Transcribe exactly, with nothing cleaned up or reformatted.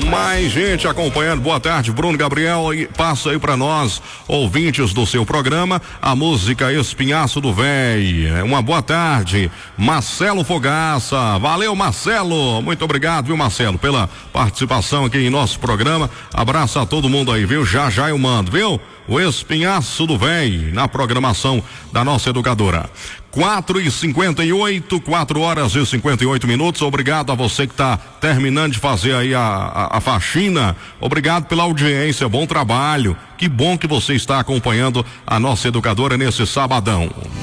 Mais gente acompanhando. Boa tarde, Bruno Gabriel. E passa aí pra nós, ouvintes do seu programa, a música Espinhaço do Véi. Uma boa tarde, Marcelo Fogaça. Valeu, Marcelo. Muito obrigado, viu, Marcelo, pela participação aqui em nosso programa. Abraço a todo mundo aí, viu? Já já eu mando, viu? O Espinhaço do Véi na programação da nossa educadora. quatro e cinquenta e oito, quatro horas e cinquenta e oito minutos. Obrigado a você que está terminando de fazer aí a, a, a faxina. Obrigado pela audiência, bom trabalho. Que bom que você está acompanhando a nossa educadora nesse sabadão.